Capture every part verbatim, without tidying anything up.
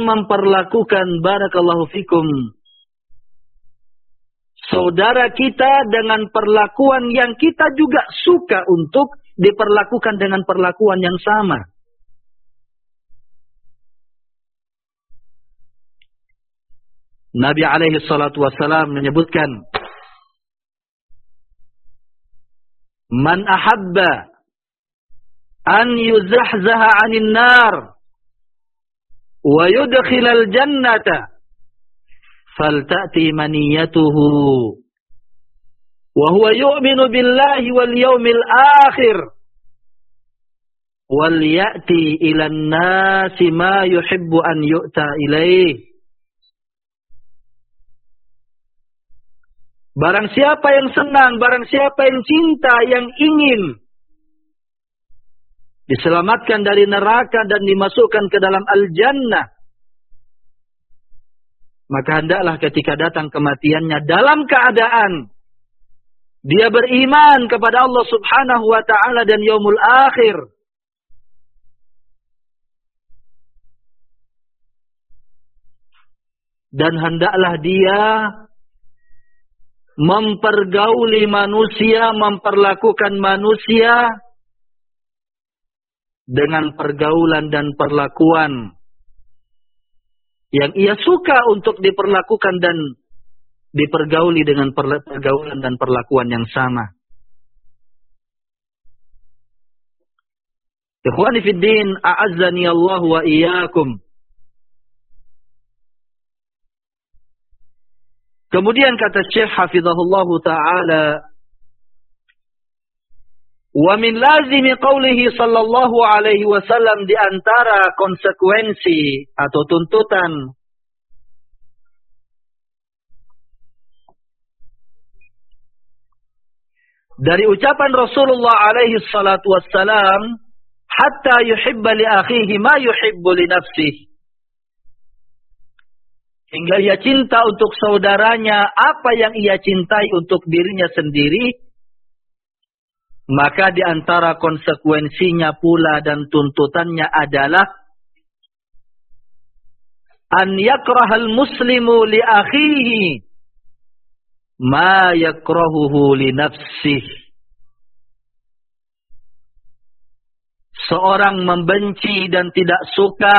memperlakukan barakallahu fikum saudara kita dengan perlakuan yang kita juga suka untuk diperlakukan dengan perlakuan yang sama. Nabi alaihi salatu wassalam menyebutkan, Man ahabba an yuzahzaha 'anil nar wa yudkhilal jannata falta'ti maniyatuhu wa huwa yu'minu billahi wal yawmil akhir wal ya'ti ilan nasi ma yuhibbu an yu'ta ilaih. Barang siapa yang senang, barang siapa yang cinta, yang ingin diselamatkan dari neraka dan dimasukkan ke dalam al-jannah, maka hendaklah ketika datang kematiannya dalam keadaan dia beriman kepada Allah subhanahu wa ta'ala dan yaumul akhir. Dan hendaklah dia mempergauli manusia, memperlakukan manusia dengan pergaulan dan perlakuan yang ia suka untuk diperlakukan dan dipergauli dengan pergaulan dan perlakuan yang sama. Ikhwani fid din, a'azzani Allah wa iyyakum. Kemudian kata Syekh hafizahullah ta'ala, wa min lazimi qawlihi sallallahu alaihi wasallam, di antara konsekuensi atau tuntutan dari ucapan Rasulullah alaihi salatu wassalam, hatta yuhibba li akhihi ma yuhibbu li nafsihi, hingga ia cinta untuk saudaranya apa yang ia cintai untuk dirinya sendiri, maka di antara konsekuensinya pula dan tuntutannya adalah an yakrahal muslimu li akhihi ma yakrahuhu li nafsihi. Seorang membenci dan tidak suka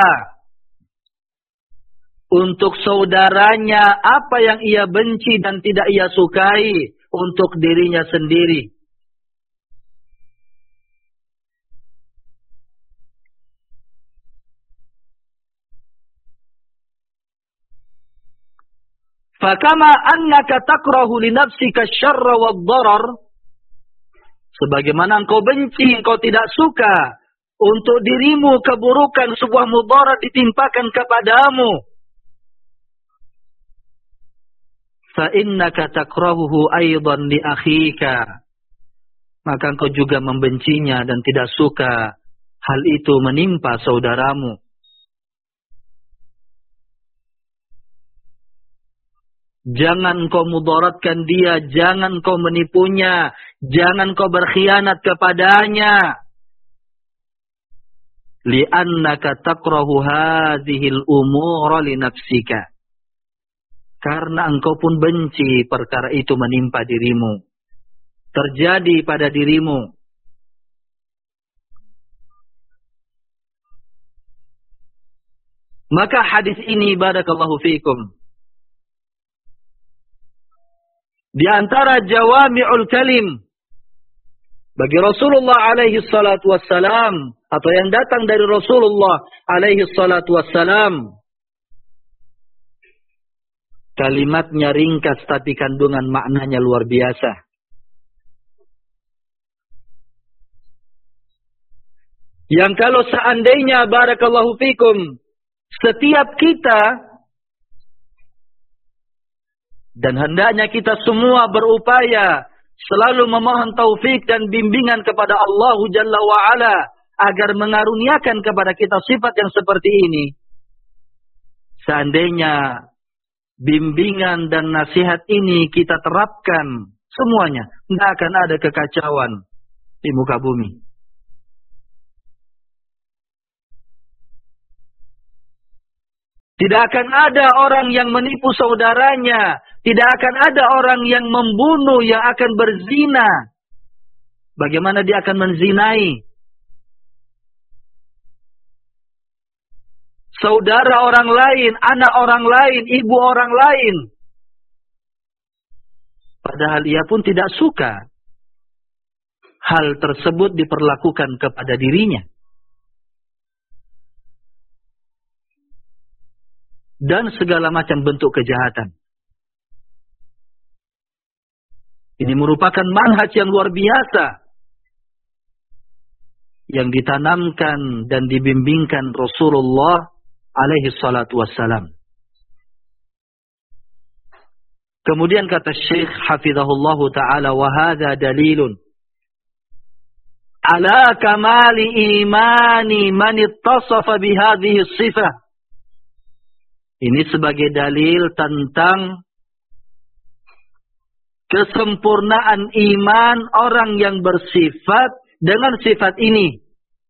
untuk saudaranya apa yang ia benci dan tidak ia sukai untuk dirinya sendiri. Fakama annaka takrahu li nafsika syarra wad darar, sebagaimana engkau benci, engkau tidak suka untuk dirimu keburukan, sebuah mudarat ditimpakan kepadamu, fa innaka takrahuhu aidan li akhika, maka engkau juga membencinya dan tidak suka hal itu menimpa saudaramu. Jangan kau mudaratkan dia, jangan kau menipunya, jangan kau berkhianat kepadanya. Li'annaka takrahu hadhil umura li nafsika, karena engkau pun benci perkara itu menimpa dirimu, terjadi pada dirimu. Maka hadis ini barakallahu fiikum, di antara jawami'ul kalim bagi Rasulullah alaihi salatu wassalam, atau yang datang dari Rasulullah alaihi salatu wassalam, kalimatnya ringkas tapi kandungan maknanya luar biasa. Yang kalau seandainya barakallahu fikum setiap kita, dan hendaknya kita semua berupaya selalu memohon taufik dan bimbingan kepada Allah Jalla wa'ala agar mengaruniakan kepada kita sifat yang seperti ini. Seandainya bimbingan dan nasihat ini kita terapkan semuanya, tidak akan ada kekacauan di muka bumi. Tidak akan ada orang yang menipu saudaranya. Tidak akan ada orang yang membunuh, yang akan berzina. Bagaimana dia akan menzinai saudara orang lain, anak orang lain, ibu orang lain? Padahal ia pun tidak suka hal tersebut diperlakukan kepada dirinya. Dan segala macam bentuk kejahatan. Ini merupakan manhaj yang luar biasa yang ditanamkan dan dibimbingkan Rasulullah alaihi salatu wassalam. Kemudian kata Syekh hafizahullahu ta'ala, wa hadha dalilun ala kamali imani man ittasafa bihadhihi sifah. Ini sebagai dalil tentang kesempurnaan iman orang yang bersifat dengan sifat ini.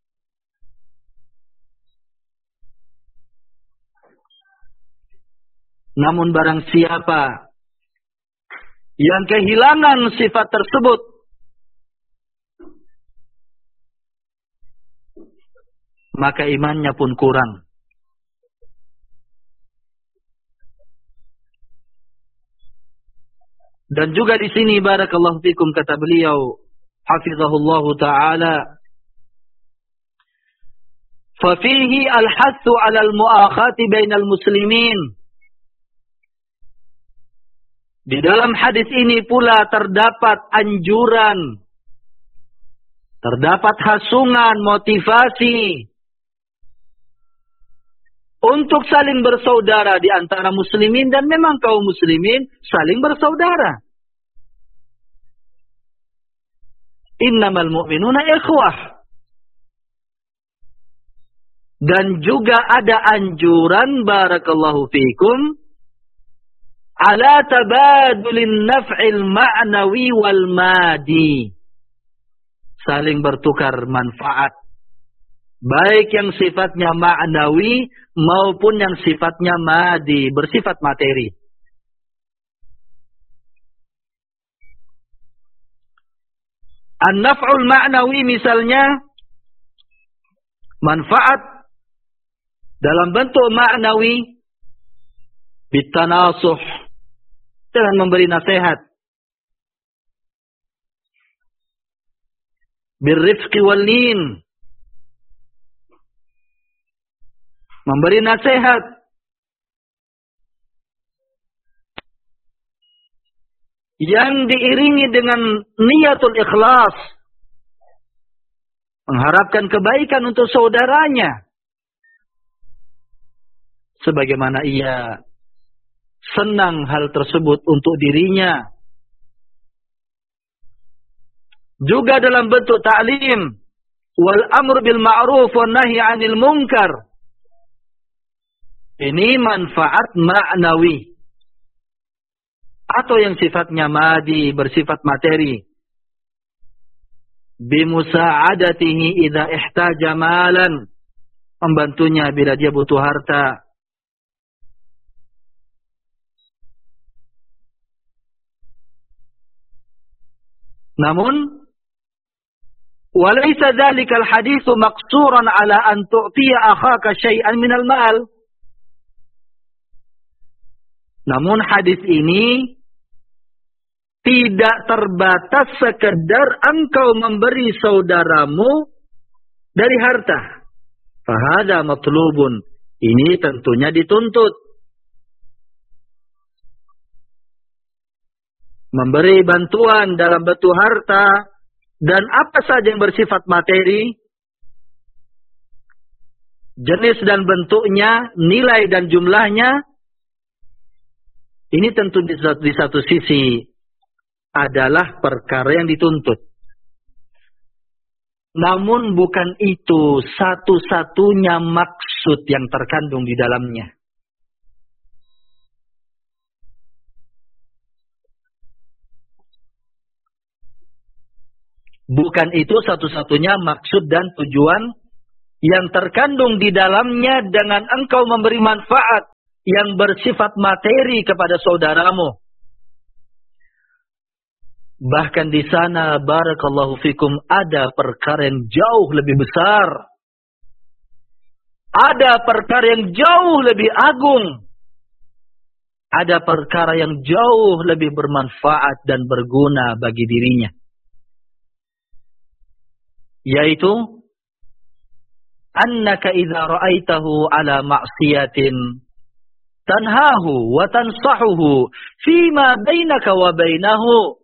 Namun barang siapa yang kehilangan sifat tersebut, maka imannya pun kurang. Dan juga di sini barakallahu fikum kata beliau hafizahullahu taala, fa fihi al-hathu 'ala al-mu'akhati bainal muslimin. Di dalam hadis ini pula terdapat anjuran, terdapat hasungan, motivasi untuk saling bersaudara di antara muslimin, dan memang kaum muslimin saling bersaudara. Innamal mu'minuna ikhwah. Dan juga ada anjuran barakallahu fikum ala tabadulin naf'il ma'nawi wal madi. Saling bertukar manfaat, baik yang sifatnya ma'nawi maupun yang sifatnya madi, bersifat materi. An-naf'ul ma'nawi misalnya manfaat dalam bentuk ma'nawi bitanasuh, dengan memberi nasihat, birrifqi wal lin, memberi nasihat yang diiringi dengan niyatul ikhlas, mengharapkan kebaikan untuk saudaranya, sebagaimana ia senang hal tersebut untuk dirinya. Juga dalam bentuk ta'lim, wal amr bil ma'ruf wan nahi 'anil munkar. Ini manfaat ma'nawi atau yang sifatnya madi, bersifat materi. Bimusa'adatihi idza ihtaja malan, membantunya bila dia butuh harta. Namun walaysa dzalikal haditsu maqsuran ala an tu'tiya akhaka syai'an minal mal. Namun hadis ini tidak terbatas sekedar engkau memberi saudaramu dari harta. Fahada matlubun. Ini tentunya dituntut. Memberi bantuan dalam bentuk harta dan apa saja yang bersifat materi, jenis dan bentuknya, nilai dan jumlahnya, ini tentu di satu, di satu sisi adalah perkara yang dituntut. Namun bukan itu satu-satunya maksud yang terkandung di dalamnya. Bukan itu satu-satunya maksud dan tujuan yang terkandung di dalamnya dengan engkau memberi manfaat yang bersifat materi kepada saudaramu. Bahkan di sana, barakallahu fikum, ada perkara yang jauh lebih besar. Ada perkara yang jauh lebih agung. Ada perkara yang jauh lebih bermanfaat dan berguna bagi dirinya. Yaitu, annaka idza ra'aitahu ala ma'siyatin tanhahu wa tansahuhu fima bainaka wa bainahu.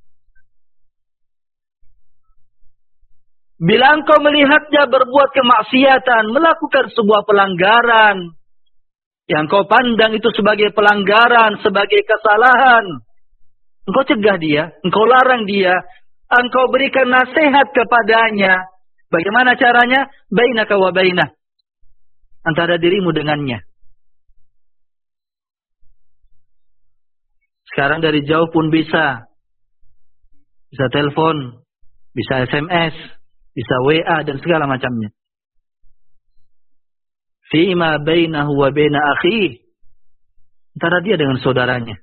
Bila engkau melihatnya berbuat kemaksiatan, melakukan sebuah pelanggaran, yang kau pandang itu sebagai pelanggaran, sebagai kesalahan, engkau cegah dia, engkau larang dia, engkau berikan nasihat kepadanya. Bagaimana caranya? Bainaka wa bainah. Antara dirimu dengannya. Sekarang dari jauh pun bisa. Bisa telepon, bisa S M S, bisa W A dan segala macamnya. Fima bainahu wa baina akhihi. Antara dia dengan saudaranya.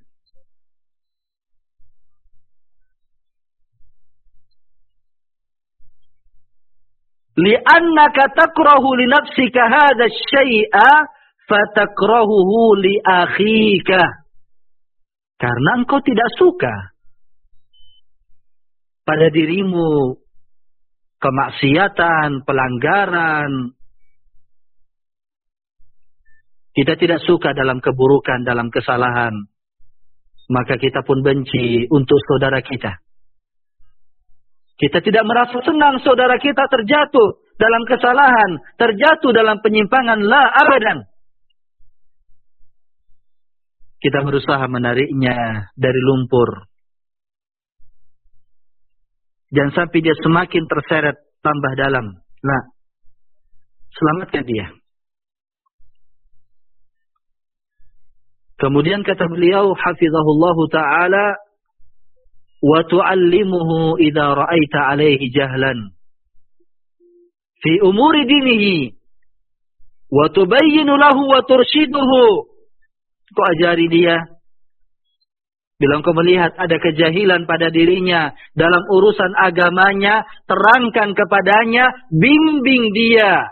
Li'annaka takrahu li nafsika hadha asy-syai'a fatakrahuhu li akhika. Karena engkau tidak suka pada dirimu kemaksiatan, pelanggaran. Kita tidak suka dalam keburukan, dalam kesalahan. Maka kita pun benci untuk saudara kita. Kita tidak merasa senang saudara kita terjatuh dalam kesalahan, terjatuh dalam penyimpangan, la abadan. Kita berusaha menariknya dari lumpur. Jangan sampai dia semakin terseret tambah dalam. Nah, selamatkan dia. Kemudian kata beliau, hafizahullahu ta'ala, wa tu'allimuhu idza ra'aita alaihi jahlan fi umuri dinihi wa tubayyinu lahu wa turshiduhu. Kau ajari dia. Bila engkau melihat ada kejahilan pada dirinya dalam urusan agamanya, terangkan kepadanya, bimbing dia.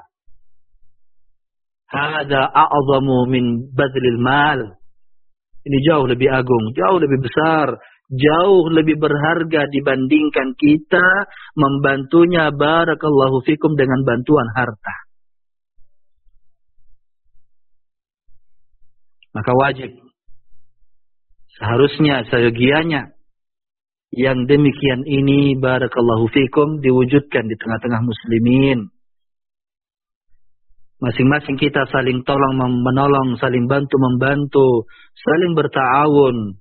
Hada a'zamu min badlil mal. Ini jauh lebih agung, jauh lebih besar, jauh lebih berharga dibandingkan kita membantunya, barakallahu fikum, dengan bantuan harta. Maka wajib, seharusnya, seyogianya, yang demikian ini, barakallahu fikum, diwujudkan di tengah-tengah muslimin. Masing-masing kita saling tolong menolong, saling bantu-membantu, saling berta'awun.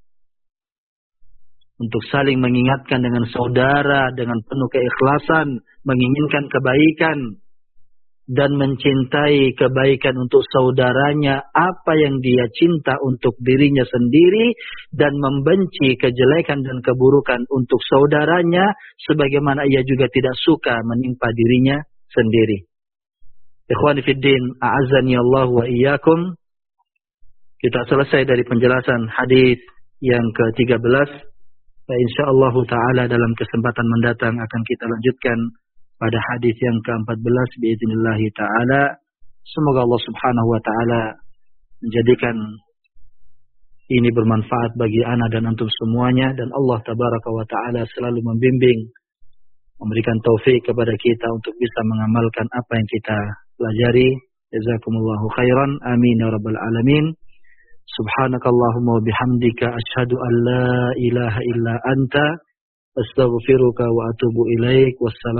Untuk saling mengingatkan dengan saudara, dengan penuh keikhlasan, menginginkan kebaikan, dan mencintai kebaikan untuk saudaranya, apa yang dia cinta untuk dirinya sendiri, dan membenci kejelekan dan keburukan untuk saudaranya, sebagaimana ia juga tidak suka menimpa dirinya sendiri. Ikhwani fiddin, a'azzani Allah wa iyyakum. Kita selesai dari penjelasan hadis yang ke tiga belas. Insyaallah ta'ala dalam kesempatan mendatang akan kita lanjutkan pada hadis yang ke empat belas biiznillah ta'ala. Semoga Allah subhanahu wa ta'ala menjadikan ini bermanfaat bagi ana dan antum semuanya, dan Allah tabaraka wa ta'ala selalu membimbing, memberikan taufik kepada kita untuk bisa mengamalkan apa yang kita pelajari. Jazakumullahu khairan. Amin ya rabbal alamin. Subhanakallahumma wa bihamdika asyhadu an la ilaha illa anta astaghfiruka wa atubu ilaik. Wassalam.